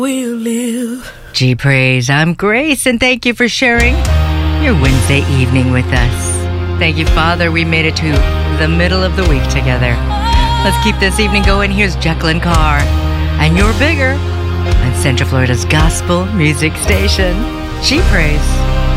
We'll live. G Praise, I'm Grace, and thank you for sharing your Wednesday evening with us. Thank you, Father, we made it to the middle of the week together. Let's keep this evening going. Here's Jacqueline Carr, and You're Bigger on Central Florida's Gospel Music Station. G Praise.